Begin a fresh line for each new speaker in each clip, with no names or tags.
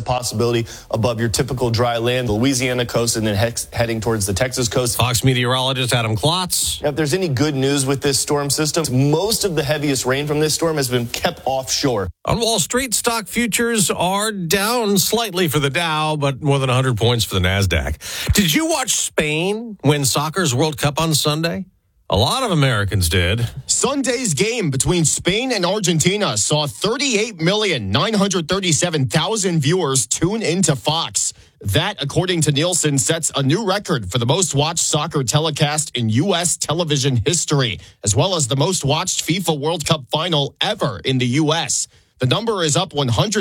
possibility above your typical dry land, the Louisiana coast, and then heading towards the Texas coast.
Fox meteorologist Adam Klotz.
Now, if there's any good news with this storm system, most of the heaviest rain from this storm has been kept offshore.
On Wall Street, stock futures are down slightly for the Dow, but more than 100 points for the NASDAQ. Did you watch Spain win soccer's World Cup on Sunday? A lot of Americans did.
Sunday's game between Spain and Argentina saw 38,937,000 viewers tune into Fox. That, according to Nielsen, sets a new record for the most watched soccer telecast in U.S. television history, as well as the most watched FIFA World Cup final ever in the U.S. The number is up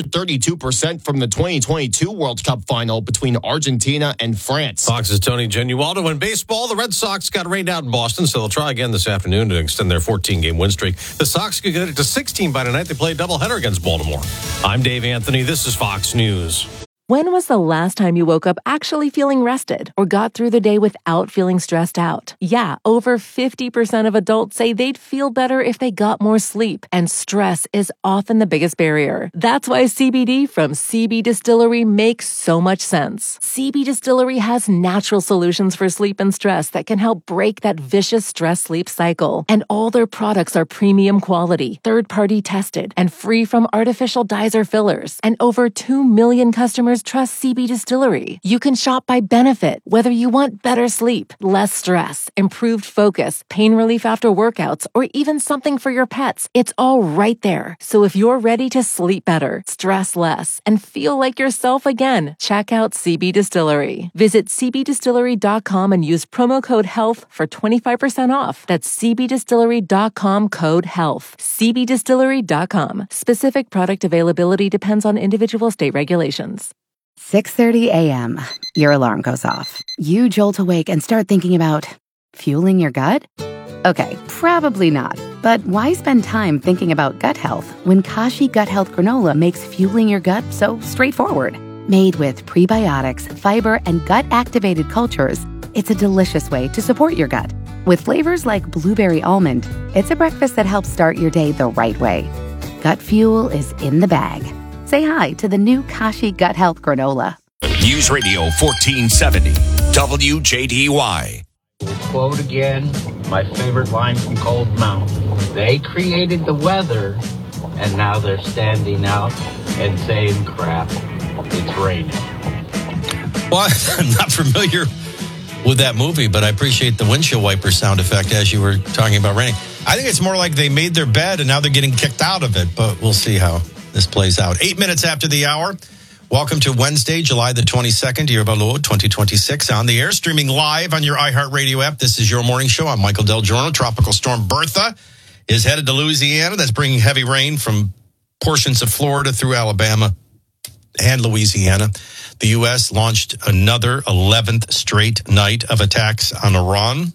132% from the 2022 World Cup final between Argentina and France.
Fox's Tony Genualdo. In baseball, the Red Sox got rained out in Boston, so they'll try again this afternoon to extend their 14-game win streak. The Sox could get it to 16 by tonight. They play a doubleheader against Baltimore. I'm Dave Anthony. This is Fox News.
When was the last time you woke up actually feeling rested or got through the day without feeling stressed out? Yeah, over 50% of adults say they'd feel better if they got more sleep, and stress is often the biggest barrier. That's why CBD from CB Distillery makes so much sense. CB Distillery has natural solutions for sleep and stress that can help break that vicious stress-sleep cycle. And all their products are premium quality, third-party tested, and free from artificial dyes or fillers. And over 2 million customers trust CB Distillery. You can shop by benefit, whether you want better sleep, less stress, improved focus, pain relief after workouts, or even something for your pets. It's all right there. So if you're ready to sleep better, stress less, and feel like yourself again, check out CB Distillery. Visit cbdistillery.com and use promo code HEALTH for 25% off. That's cbdistillery.com, code HEALTH. cbdistillery.com. Specific product availability depends on individual state regulations.
6:30 a.m. Your alarm goes off. You jolt awake and start thinking about fueling your gut? Okay, probably not. But why spend time thinking about gut health when Kashi Gut Health Granola makes fueling your gut so straightforward? Made with prebiotics, fiber, and gut-activated cultures, it's a delicious way to support your gut. With flavors like blueberry almond, it's a breakfast that helps start your day the right way. Gut fuel is in the bag. Say hi to the new Kashi Gut Health Granola.
News Radio 1470, WJDY.
Quote again, my favorite line from Cold Mouth. They created the weather, and now they're standing out and saying crap. It's raining.
Well, I'm not familiar with that movie, but I appreciate the windshield wiper sound effect as you were talking about raining. I think it's more like they made their bed and now they're getting kicked out of it, but we'll see how this plays out. 8 minutes after the hour. Welcome to Wednesday, July the 22nd, year of our Lord, 2026. On the air, streaming live on your iHeartRadio app. This is your morning show. I'm Michael Del Giorno. Tropical storm Bertha is headed to Louisiana. That's bringing heavy rain from portions of Florida through Alabama and Louisiana. The U.S. launched another 11th straight night of attacks on Iran.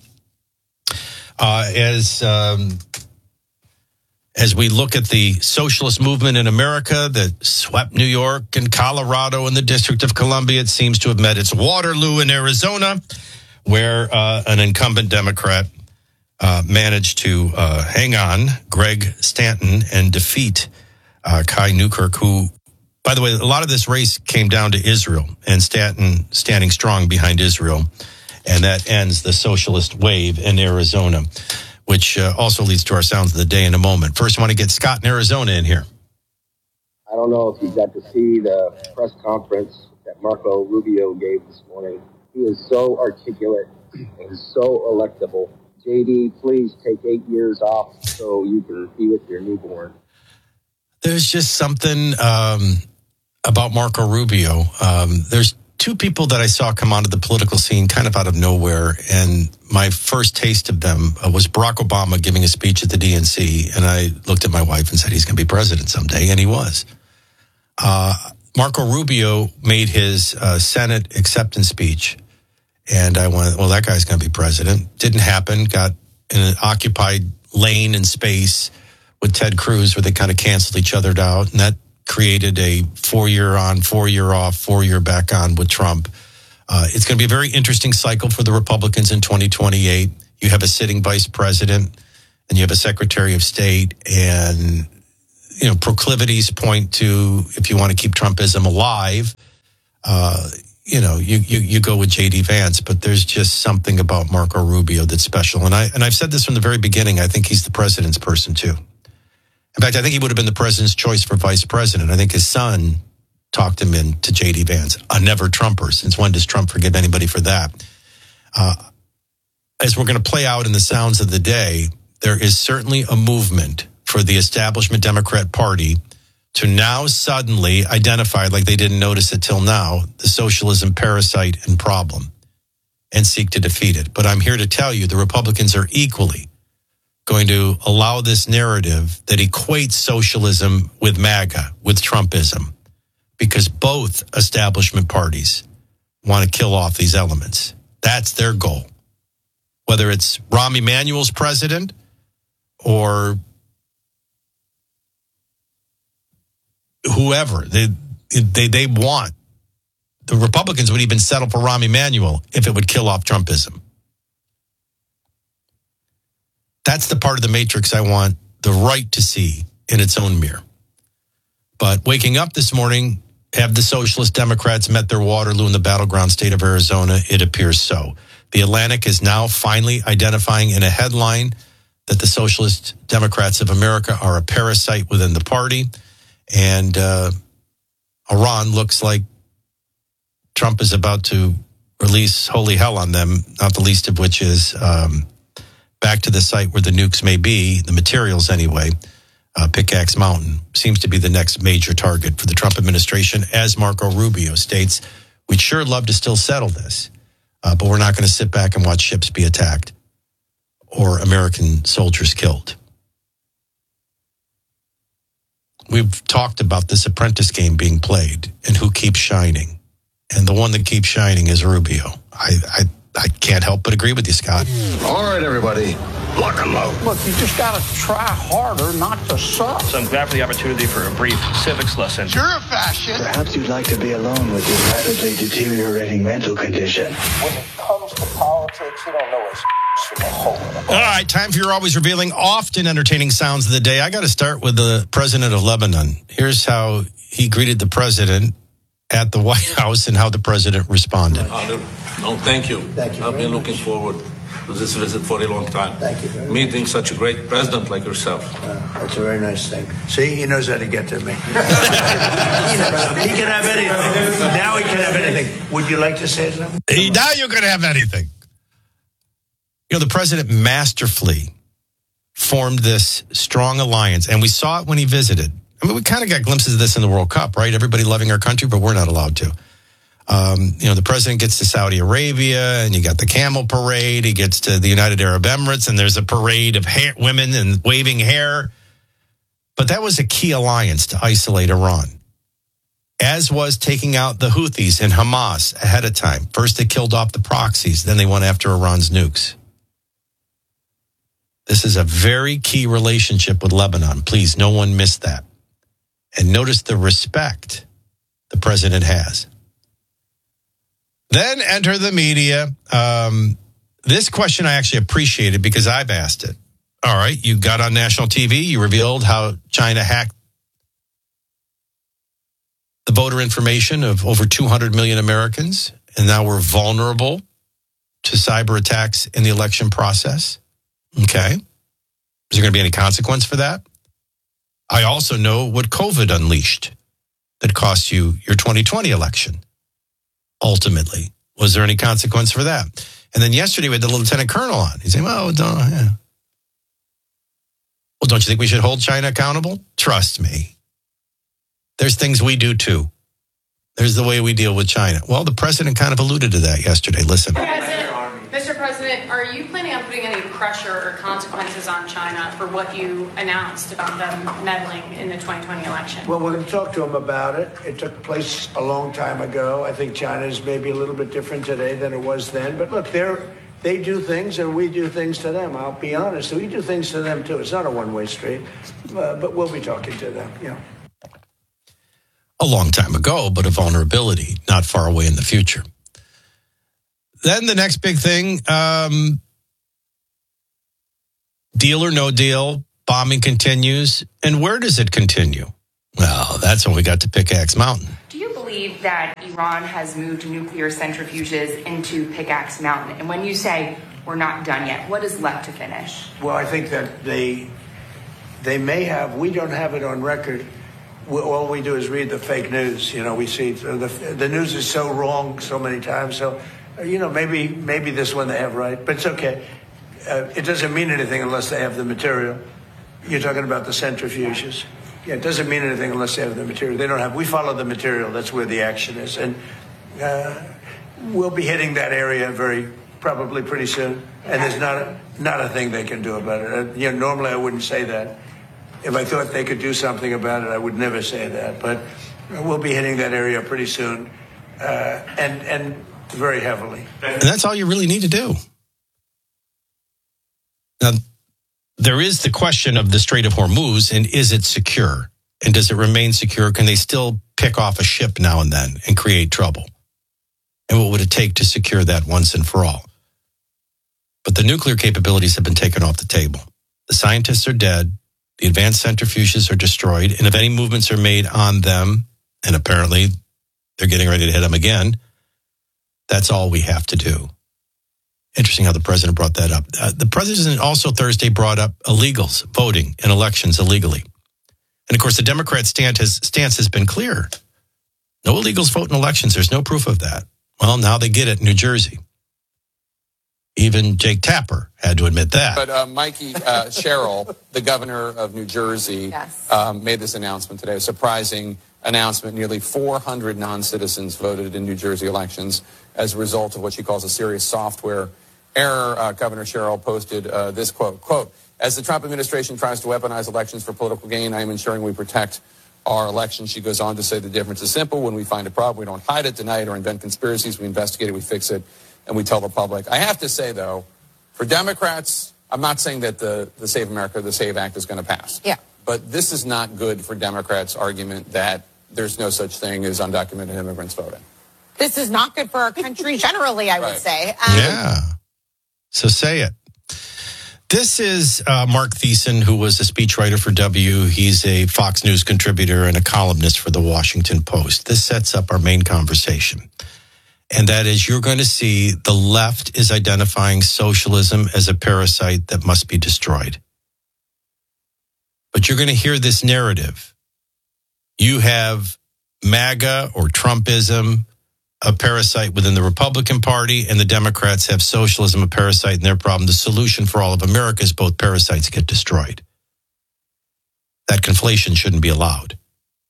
As we look at the socialist movement in America that swept New York and Colorado and the District of Columbia, it seems to have met its Waterloo in Arizona, where an incumbent Democrat managed to hang on, Greg Stanton, and defeat Kai Newkirk, who, by the way, a lot of this race came down to Israel and Stanton standing strong behind Israel. And that ends the socialist wave in Arizona, which also leads to our sounds of the day in a moment. First, I want to get Scott in Arizona in here.
I don't know if you got to see the press conference that Marco Rubio gave this morning. He is so articulate and so electable. JD, please take 8 years off so you can be with your newborn.
There's just something about Marco Rubio. There's two people that I saw come onto the political scene kind of out of nowhere, and my first taste of them was Barack Obama giving a speech at the DNC, and I looked at my wife and said, he's going to be president someday, and he was. Marco Rubio made his Senate acceptance speech, and I went, well, that guy's going to be president. Didn't happen. Got in an occupied lane and space with Ted Cruz where they kind of canceled each other out, and that created a 4-year on, 4-year off, 4-year back on with Trump. It's going to be a very interesting cycle for the Republicans in 2028. You have a sitting vice president and you have a secretary of state, and proclivities point to, if you want to keep Trumpism alive, you go with J.D. Vance. But there's just something about Marco Rubio that's special. And I've said this from the very beginning. I think he's the president's person, too. In fact, I think he would have been the president's choice for vice president. I think his son talked him into J.D. Vance, a never Trumper. Since when does Trump forgive anybody for that? As we're going to play out in the sounds of the day, there is certainly a movement for the establishment Democrat Party to now suddenly identify, like they didn't notice it till now, the socialism parasite and problem and seek to defeat it. But I'm here to tell you the Republicans are equally going to allow this narrative that equates socialism with MAGA, with Trumpism, because both establishment parties want to kill off these elements. That's their goal. Whether it's Rahm Emanuel's president or whoever, they want. The Republicans would even settle for Rahm Emanuel if it would kill off Trumpism. That's the part of the matrix I want the right to see in its own mirror. But waking up this morning, have the Socialist Democrats met their Waterloo in the battleground state of Arizona? It appears so. The Atlantic is now finally identifying in a headline that the Socialist Democrats of America are a parasite within the party. And Iran looks like Trump is about to release holy hell on them, not the least of which is back to the site where the nukes may be, the materials anyway. Pickaxe Mountain seems to be the next major target for the Trump administration. As Marco Rubio states, we'd sure love to still settle this, but we're not going to sit back and watch ships be attacked or American soldiers killed. We've talked about this apprentice game being played and who keeps shining. And the one that keeps shining is Rubio. I can't help but agree with you, Scott.
All right, everybody, lock and load.
Look, you just got to try harder not to suck.
So I'm glad for the opportunity for a brief civics lesson.
You're a fascist.
Perhaps you'd like to be alone with your rapidly deteriorating mental condition.
When it comes to politics, you don't know what's from a hole.
All right, time for your always revealing, often entertaining sounds of the day. I got to start with the president of Lebanon. Here's how he greeted the president at the White House and how the president responded.
No, thank you.
Thank you.
I've been looking forward to this visit for a long time.
Thank you very much.
Meeting such a great president like yourself.
That's a very nice thing. See, he knows how to get to me. He can have anything. Now he can have anything. Would you like to say something?
Now you can have anything. The president masterfully formed this strong alliance, and we saw it when he visited. I mean, we kind of got glimpses of this in the World Cup, right? Everybody loving our country, but we're not allowed to. The president gets to Saudi Arabia, and you got the camel parade. He gets to the United Arab Emirates, and there's a parade of women and waving hair. But that was a key alliance to isolate Iran, as was taking out the Houthis and Hamas ahead of time. First, they killed off the proxies. Then they went after Iran's nukes. This is a very key relationship with Lebanon. Please, no one miss that. And notice the respect the president has. Then enter the media. This question I actually appreciated because I've asked it. All right, you got on national TV. You revealed how China hacked the voter information of over 200 million Americans. And now we're vulnerable to cyber attacks in the election process. Okay. Is there going to be any consequence for that? I also know what COVID unleashed that cost you your 2020 election. Ultimately, was there any consequence for that? And then yesterday we had the lieutenant colonel on. He's saying, well, don't you think we should hold China accountable? Trust me. There's things we do too. There's the way we deal with China. Well, the president kind of alluded to that yesterday. Listen.
Mr. President, are you planning on putting any pressure or consequences on China for what you announced about them meddling in the 2020 election?
Well, we're going to talk to them about it. It took place a long time ago. I think China's maybe a little bit different today than it was then. But look, they do things and we do things to them. I'll be honest. We do things to them, too. It's not a one-way street. But we'll be talking to them,
A long time ago, but a vulnerability not far away in the future. Then the next big thing, deal or no deal, bombing continues. And where does it continue? Well, that's when we got to Pickaxe Mountain.
Do you believe that Iran has moved nuclear centrifuges into Pickaxe Mountain? And when you say we're not done yet, what is left to finish?
Well, I think that they may have. We don't have it on record. All we do is read the fake news. We see the news is so wrong so many times. So, maybe this one they have right, but it's okay. It doesn't mean anything unless they have the material. You're talking about the centrifuges. Yeah, it doesn't mean anything unless they have the material. They don't have. We follow the material. That's where the action is, and we'll be hitting that area probably pretty soon. And there's not a thing they can do about it. Normally I wouldn't say that. If I thought they could do something about it, I would never say that. But we'll be hitting that area pretty soon, and very heavily.
And that's all you really need to do. Now, there is the question of the Strait of Hormuz, and is it secure? And does it remain secure? Can they still pick off a ship now and then and create trouble? And what would it take to secure that once and for all? But the nuclear capabilities have been taken off the table. The scientists are dead. The advanced centrifuges are destroyed. And if any movements are made on them, and apparently they're getting ready to hit them again, that's all we have to do. Interesting how the president brought that up. The president also Thursday brought up illegals voting in elections illegally. And of course, the Democrat stance has been clear. No illegals vote in elections. There's no proof of that. Well, now they get it in New Jersey. Even Jake Tapper had to admit that.
But Mikey Sherrill, the governor of New Jersey, made this announcement today, a surprising announcement. Nearly 400 non-citizens voted in New Jersey elections as a result of what she calls a serious software error. Governor Sherrill posted this quote, as the Trump administration tries to weaponize elections for political gain, I am ensuring we protect our elections. She goes on to say the difference is simple. When we find a problem, we don't hide it, deny it, or invent conspiracies. We investigate it, we fix it, and we tell the public. I have to say, though, for Democrats, I'm not saying that the Save America, the SAVE Act is going to pass.
Yeah.
But this is not good for Democrats' argument that there's no such thing as undocumented immigrants voting.
This is not good for our country generally, I would say.
Yeah. So say it. This is Mark Thiessen, who was a speechwriter for W. He's a Fox News contributor and a columnist for the Washington Post. This sets up our main conversation. And that is, you're going to see the left is identifying socialism as a parasite that must be destroyed. But you're going to hear this narrative. You have MAGA or Trumpism, a parasite within the Republican Party, and the Democrats have socialism, a parasite in their problem. The solution for all of America is both parasites get destroyed. That conflation shouldn't be allowed.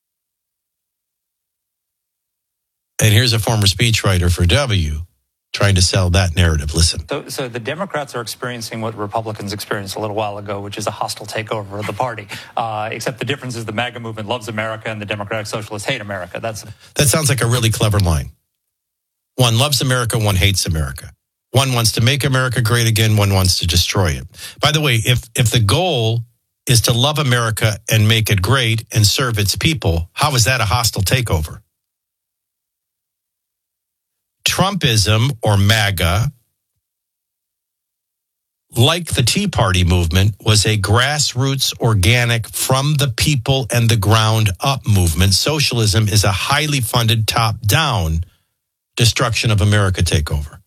And here's a former speechwriter for W trying to sell that narrative. Listen.
So the Democrats are experiencing what Republicans experienced a little while ago, which is a hostile takeover of the party. Except the difference is the MAGA movement loves America and the Democratic Socialists hate America. That
sounds like a really clever line. One loves America, one hates America. One wants to make America great again, one wants to destroy it. By the way, if the goal is to love America and make it great and serve its people, how is that a hostile takeover? Trumpism or MAGA, like the Tea Party movement, was a grassroots, organic, from the people and the ground up movement. Socialism is a highly funded, top-down destruction of America takeover.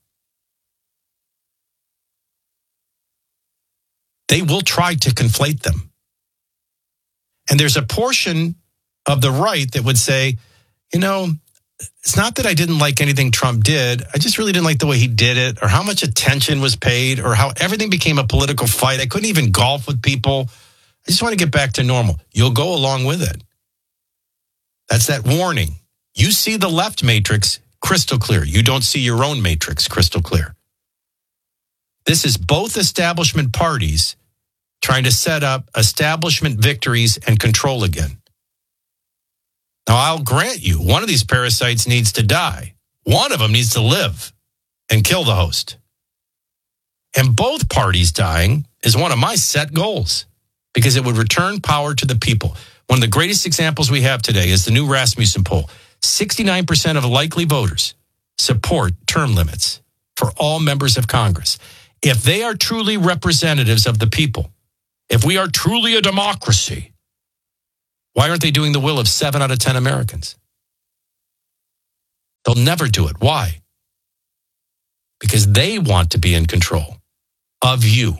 They will try to conflate them. And there's a portion of the right that would say, it's not that I didn't like anything Trump did. I just really didn't like the way he did it, or how much attention was paid, or how everything became a political fight. I couldn't even golf with people. I just want to get back to normal. You'll go along with it. That's that warning. You see the left matrix crystal clear. You don't see your own matrix crystal clear. This is both establishment parties trying to set up establishment victories and control again. Now, I'll grant you, one of these parasites needs to die. One of them needs to live and kill the host. And both parties dying is one of my set goals because it would return power to the people. One of the greatest examples we have today is the new Rasmussen poll. 69% of likely voters support term limits for all members of Congress. If they are truly representatives of the people, If we are truly a democracy, why aren't they doing the will of 7 out of 10 Americans? They'll never do it. Why? Because they want to be in control of you.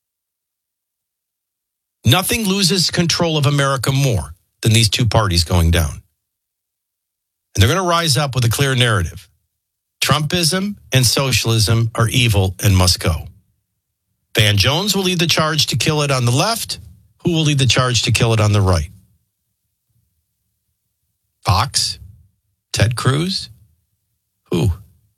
Nothing loses control of America more than these two parties going down. And they're going to rise up with a clear narrative. Trumpism and socialism are evil and must go. Van Jones will lead the charge to kill it on the left. Who will lead the charge to kill it on the right? Fox? Ted Cruz? Who?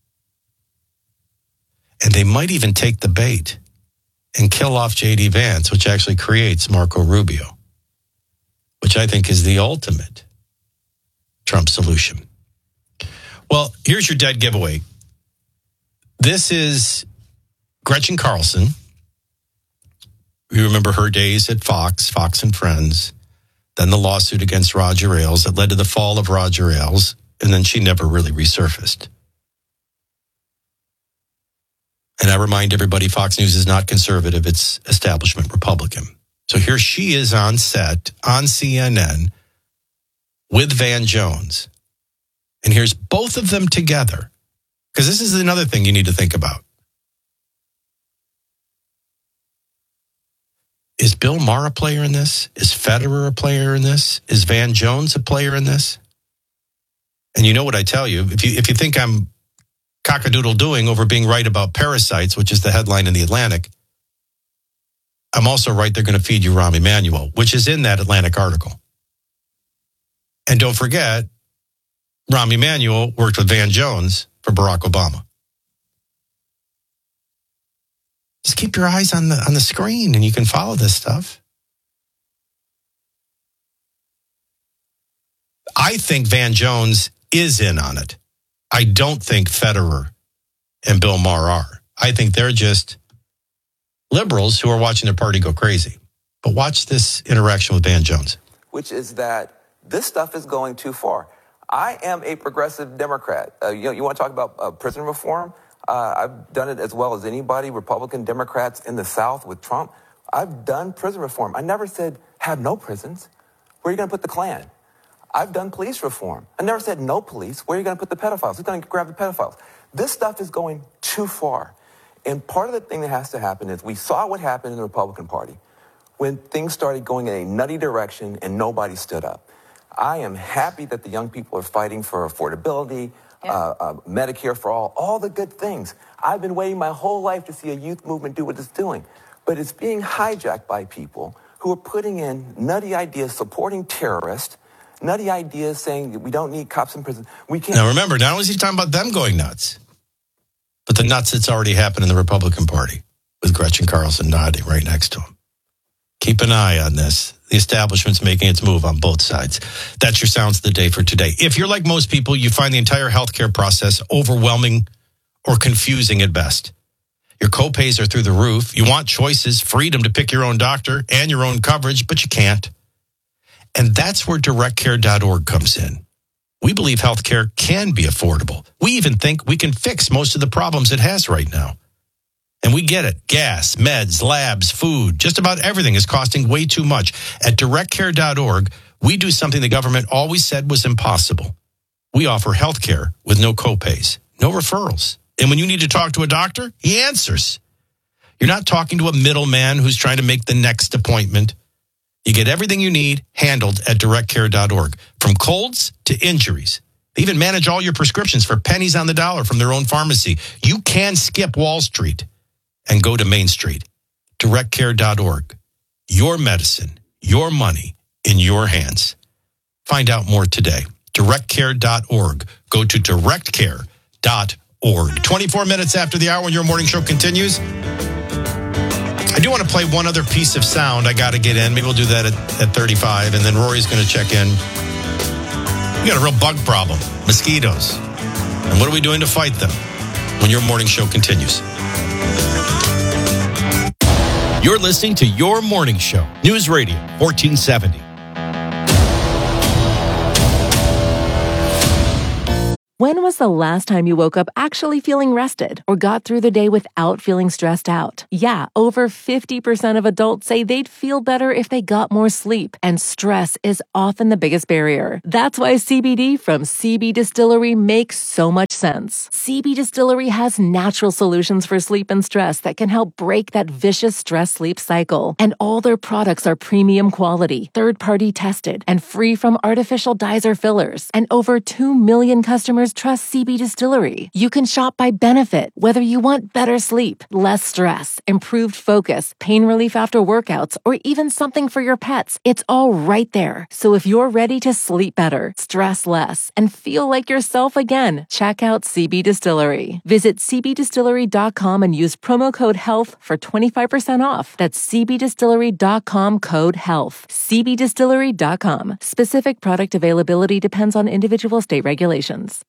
And they might even take the bait and kill off J.D. Vance, which actually creates Marco Rubio, which I think is the ultimate Trump solution. Well, here's your dead giveaway. This is Gretchen Carlson. You remember her days at Fox and Friends, then the lawsuit against Roger Ailes that led to the fall of Roger Ailes, and then she never really resurfaced. And I remind everybody, Fox News is not conservative, it's establishment Republican. So here she is on set on CNN with Van Jones. And here's both of them together. Because this is another thing you need to think about. Is Bill Maher a player in this? Is Federer a player in this? Is Van Jones a player in this? And you know what I tell you, if you think I'm cockadoodle doing over being right about parasites, which is the headline in the Atlantic, I'm also right they're going to feed you Rahm Emanuel, which is in that Atlantic article. And don't forget, Rahm Emanuel worked with Van Jones for Barack Obama. Just keep your eyes on the screen and you can follow this stuff. I think Van Jones is in on it. I don't think Federer and Bill Maher are. I think they're just liberals who are watching their party go crazy. But watch this interaction with Van Jones.
Which is that this stuff is going too far. I am a progressive Democrat. You want to talk about prison reform? I've done it as well as anybody, Republican Democrats in the South with Trump. I've done prison reform. I never said have no prisons. Where are you going to put the Klan? I've done police reform. I never said no police. Where are you going to put the pedophiles? Who's going to grab the pedophiles? This stuff is going too far. And part of the thing that has to happen is we saw what happened in the Republican Party when things started going in a nutty direction and nobody stood up. I am happy that the young people are fighting for affordability, Medicare for all the good things. I've been waiting my whole life to see a youth movement do what it's doing. But it's being hijacked by people who are putting in nutty ideas supporting terrorists, nutty ideas saying that we don't need cops in prison. We can't.
Now remember, not only is he talking about them going nuts, but the nuts that's already happened in the Republican Party with Gretchen Carlson nodding right next to him. Keep an eye on this. The establishment's making its move on both sides. That's your Sounds of the Day for today. If you're like most people, you find the entire healthcare process overwhelming or confusing at best. Your copays are through the roof. You want choices, freedom to pick your own doctor and your own coverage, but you can't. And that's where directcare.org comes in. We believe healthcare can be affordable. We even think we can fix most of the problems it has right now. And we get it. Gas, meds, labs, food, just about everything is costing way too much. At directcare.org, we do something the government always said was impossible. We offer health care with no copays, no referrals. And when you need to talk to a doctor, he answers. You're not talking to a middleman who's trying to make the next appointment. You get everything you need handled at directcare.org, from colds to injuries. They even manage all your prescriptions for pennies on the dollar from their own pharmacy. You can skip Wall Street and go to Main Street. directcare.org. Your medicine, your money in your hands. Find out more today. directcare.org. Go to directcare.org. 24 minutes after the hour when your morning show continues. I do want to play one other piece of sound I got to get in. Maybe we'll do that at 35, and then Rory's going to check in. We got a real bug problem, mosquitoes. And what are we doing to fight them when your morning show continues?
You're listening to Your Morning Show, News Radio 1470.
When was the last time you woke up actually feeling rested or got through the day without feeling stressed out? Yeah, over 50% of adults say they'd feel better if they got more sleep, and stress is often the biggest barrier. That's why CBD from CB Distillery makes so much sense. CB Distillery has natural solutions for sleep and stress that can help break that vicious stress-sleep cycle. And all their products are premium quality, third-party tested, and free from artificial dyes or fillers. And over 2 million customers trust CB Distillery. You can shop by benefit, whether you want better sleep, less stress, improved focus, pain relief after workouts, or even something for your pets. It's all right there. So if you're ready to sleep better, stress less, and feel like yourself again, check out CB Distillery. Visit cbdistillery.com and use promo code HEALTH for 25% off. That's cbdistillery.com code HEALTH. cbdistillery.com. Specific product availability depends on individual state regulations.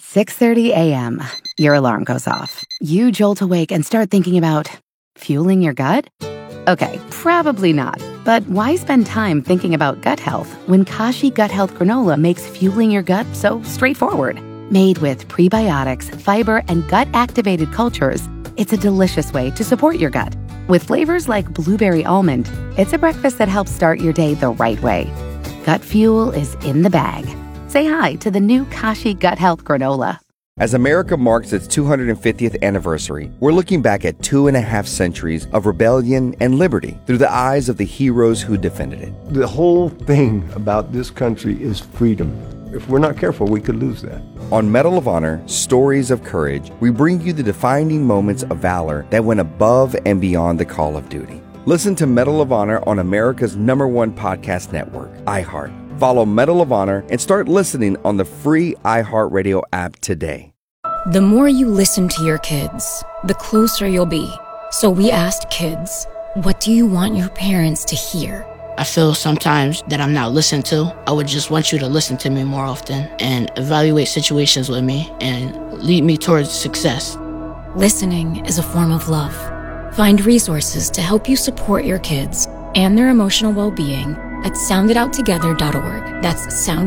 6:30 a.m. Your alarm goes off. You jolt awake and start thinking about fueling your gut? Okay, probably not. But why spend time thinking about gut health when Kashi Gut Health Granola makes fueling your gut so straightforward? Made with prebiotics, fiber, and gut-activated cultures, it's a delicious way to support your gut. With flavors like blueberry almond, it's a breakfast that helps start your day the right way. Gut fuel is in the bag. Say hi to the new Kashi Gut Health Granola.
As America marks its 250th anniversary, we're looking back at 2.5 centuries of rebellion and liberty through the eyes of the heroes who defended it.
The whole thing about this country is freedom. If we're not careful, we could lose that.
On Medal of Honor, Stories of Courage, we bring you the defining moments of valor that went above and beyond the call of duty. Listen to Medal of Honor on America's #1 podcast network, iHeart. Follow Medal of Honor and start listening on the free iHeartRadio app today.
The more you listen to your kids, the closer you'll be. So we asked kids, what do you want your parents to hear?
I feel sometimes that I'm not listened to. I would just want you to listen to me more often and evaluate situations with me and lead me towards success.
Listening is a form of love. Find resources to help you support your kids and their emotional well-being at sounditouttogether.org. That's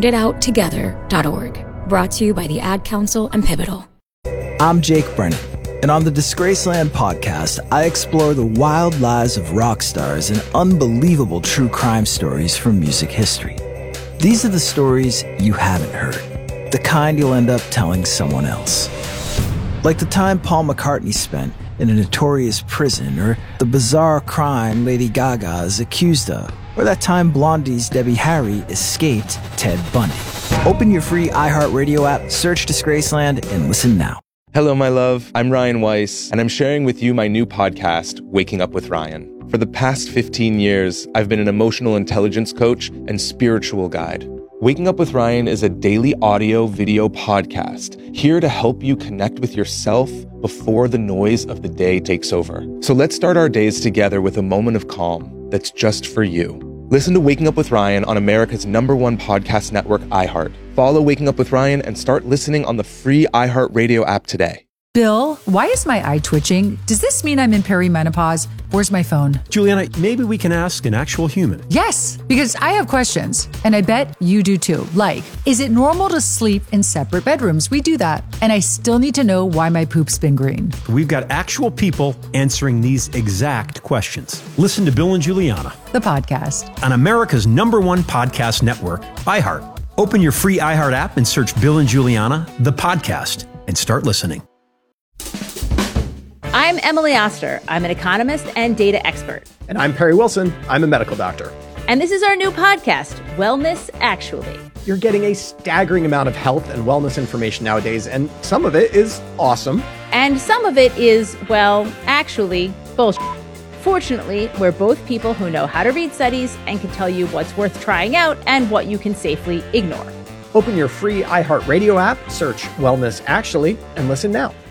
sounditouttogether.org. Brought to you by the Ad Council and Pivotal.
I'm Jake Brennan, and on the Disgraceland podcast, I explore the wild lives of rock stars and unbelievable true crime stories from music history. These are the stories you haven't heard, the kind you'll end up telling someone else. Like the time Paul McCartney spent in a notorious prison, or the bizarre crime Lady Gaga is accused of, or that time Blondie's Debbie Harry escaped Ted Bundy. Open your free iHeartRadio app, search Disgraceland, and listen now.
Hello, my love. I'm Ryan Weiss, and I'm sharing with you my new podcast, Waking Up with Ryan. For the past 15 years, I've been an emotional intelligence coach and spiritual guide. Waking Up with Ryan is a daily audio video podcast here to help you connect with yourself before the noise of the day takes over. So let's start our days together with a moment of calm that's just for you. Listen to Waking Up with Ryan on America's #1 podcast network, iHeart. Follow Waking Up with Ryan and start listening on the free iHeartRadio app today.
Bill, why is my eye twitching? Does this mean I'm in perimenopause? Where's my phone?
Juliana, maybe we can ask an actual human.
Yes, because I have questions, and I bet you do too. Like, is it normal to sleep in separate bedrooms? We do that. And I still need to know why my poop's been green.
We've got actual people answering these exact questions. Listen to Bill and Juliana,
the podcast,
on America's #1 podcast network, iHeart. Open your free iHeart app and search Bill and Juliana, the podcast, and start listening.
I'm Emily Oster. I'm an economist and data expert.
And I'm Perry Wilson. I'm a medical doctor.
And this is our new podcast, Wellness Actually.
You're getting a staggering amount of health and wellness information nowadays, and some of it is awesome.
And some of it is, well, actually, bullshit. Fortunately, we're both people who know how to read studies and can tell you what's worth trying out and what you can safely ignore.
Open your free iHeartRadio app, search Wellness Actually, and listen now.